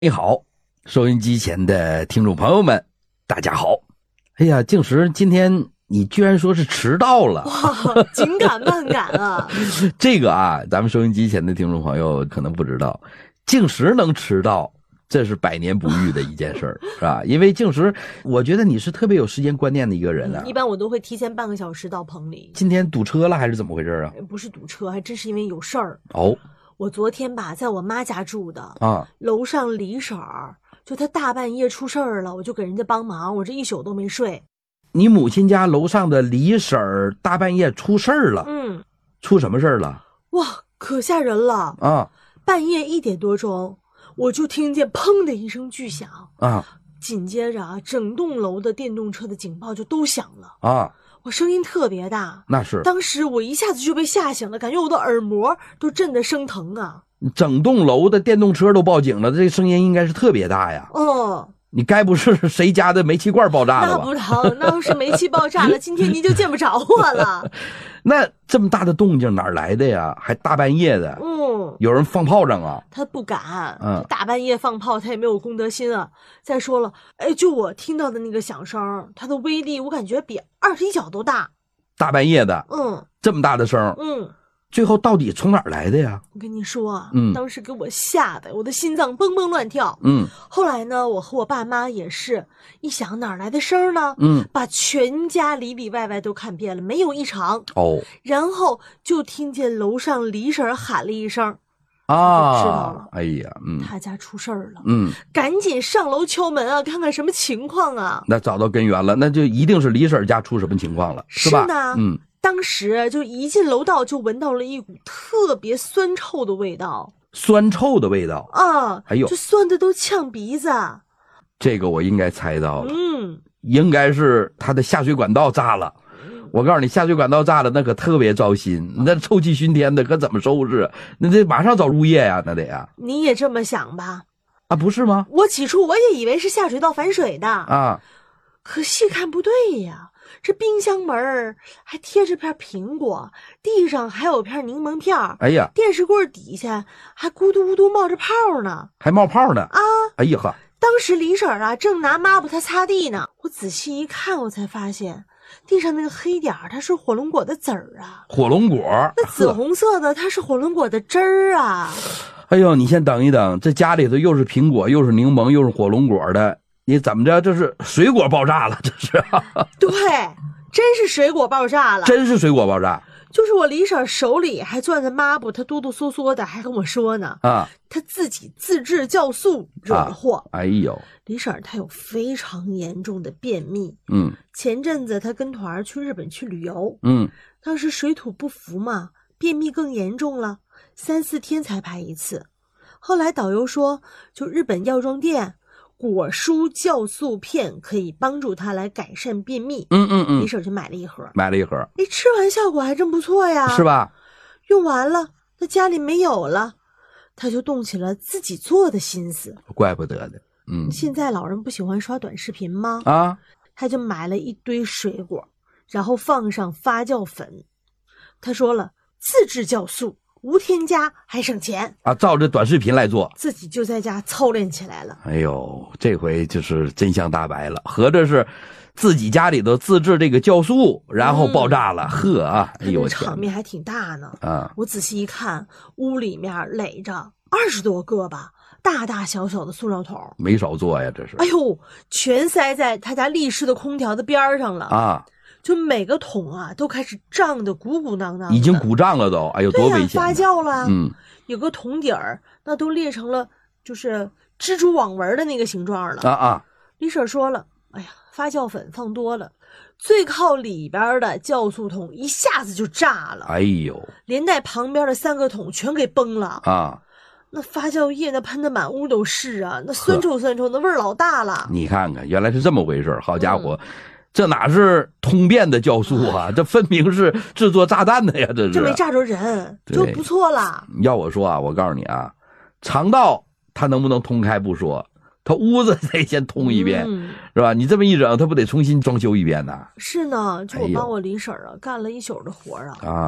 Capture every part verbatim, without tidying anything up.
你好，收音机前的听众朋友们，大家好。哎呀，静石，今天你居然说是迟到了， 哇，紧赶慢赶啊！ 这个啊，咱们收音机前的听众朋友可能不知道，静石能迟到，这是百年不遇的一件事儿，是吧？因为静石，我觉得你是特别有时间观念的一个人啊。 嗯、一般我都会提前半个小时到棚里。 今天堵车了还是怎么回事啊？ 不是堵车，还真是因为有事儿。 哦， 我昨天吧，在我妈家住的啊， 楼上李婶儿，就她大半夜出事儿了，我就给人家帮忙，我这一宿都没睡。 你母亲家楼上的李婶儿大半夜出事儿了？ 嗯， 出什么事儿了？ 哇，可吓人了啊！ 半夜一点多钟，我就听见砰的一声巨响啊， 紧接着啊，整栋楼的电动车的警报就都响了啊。 我声音特别大， 那是当时我一下子就被吓醒了，感觉我的耳膜都震得生疼啊！ 整栋楼的电动车都报警了，这声音应该是特别大呀。 哦， 你该不是谁家的煤气罐爆炸了吧？ 那不成，那要是煤气爆炸了，今天您就见不着我了。 那这么大的动静哪儿来的呀？还大半夜的。 嗯， 有人放炮仗啊？ 他不敢， 嗯， 大半夜放炮，他也没有公德心啊。再说了，哎，就我听到的那个响声，它的威力我感觉比二踢脚都大。 大半夜的， 嗯， 这么大的声， 嗯， 最后到底从哪儿来的呀？ 我跟你说啊， 嗯， 当时给我吓得我的心脏蹦蹦乱跳。 嗯， 后来呢，我和我爸妈也是一想哪儿来的声呢？ 嗯， 把全家里里外外都看遍了，没有异常。 哦， 然后就听见楼上李婶喊了一声。 啊， 就知道了， 哎呀，嗯， 他家出事儿了， 嗯， 赶紧上楼敲门啊，看看什么情况啊。 那找到根源了，那就一定是李婶家出什么情况了，是吧？ 是呢， 嗯， 当时就一进楼道就闻到了一股特别酸臭的味道， 酸臭的味道啊， 哎呦， 这酸的都呛鼻子。 这个我应该猜到了， 嗯， 应该是他的下水管道炸了。我告诉你，下水管道炸了，那可特别糟心，那臭气熏天的，可怎么收拾？那得马上找物业呀，那得呀。 你也这么想吧？ 啊，不是吗？ 我起初我也以为是下水道反水的啊， 可细看不对呀，这冰箱门还贴着片苹果，地上还有片柠檬片， 哎呀， 电视柜底下还咕嘟咕嘟冒着泡呢， 还冒泡呢啊！ 哎呀呵， 当时李婶啊正拿抹布它擦地呢，我仔细一看，我才发现。地上那个黑点儿，它是火龙果的籽儿啊！ 火龙果， 那紫红色的，它是火龙果的汁儿啊！ 哎呦，你先等一等，这家里头又是苹果，又是柠檬，又是火龙果的，你怎么着？这是水果爆炸了，这是？ 对，真是水果爆炸了， 真是水果爆炸。 就是我李婶手里还攥着抹布，她哆哆嗦嗦的，还跟我说呢啊， 她自己自制酵素惹的祸。 啊、哎呦， 李婶她有非常严重的便秘。 嗯， 前阵子她跟团去日本去旅游， 嗯， 当时水土不服嘛，便秘更严重了，三四天才排一次。后来导游说，就日本药妆店。果蔬酵素片可以帮助他来改善便秘。 嗯嗯嗯， 李婶就买了一盒， 买了一盒， 哎，吃完效果还真不错呀， 是吧？ 用完了，他家里没有了，他就动起了自己做的心思。 怪不得的，嗯。 现在老人不喜欢刷短视频吗？ 啊， 他就买了一堆水果，然后放上发酵粉。他说了，自制酵素。无添加还省钱啊！照着短视频来做， 自己就在家操练起来了。 哎呦，这回就是真相大白了，合着是自己家里头自制这个酵素，然后爆炸了，呵、嗯、啊！哎呦， 场面还挺大呢啊！ 我仔细一看，屋里面垒着二十多个吧，大大小小的塑料桶， 没少做呀，这是。 哎呦，全塞在他家立式的空调的边上了啊！ 就每个桶啊都开始胀得鼓鼓囊囊的， 已经鼓胀了都，哎呦，多危险！ 发酵了， 嗯， 有个桶底儿那都裂成了就是蜘蛛网纹的那个形状了啊啊！ 李婶说了，哎呀，发酵粉放多了，最靠里边的酵素桶一下子就炸了， 哎呦， 连带旁边的三个桶全给崩了啊！ 那发酵液那喷的满屋都是啊，那酸臭酸臭，那味儿老大了。 你看看，原来是这么回事，好家伙！嗯，这哪是通便的酵素啊，这分明是制作炸弹的呀，这是。 这没炸着人，就不错了。 要我说啊，我告诉你啊，肠道它能不能通开不说，它屋子得先通一遍，嗯、是吧？你这么一整，它不得重新装修一遍呢？ 是呢，就我帮我李婶啊，哎、干了一宿的活啊。 啊，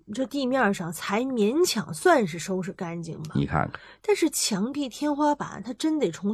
这地面上才勉强算是收拾干净吧。 你看看， 但是墙壁、天花板，它真得重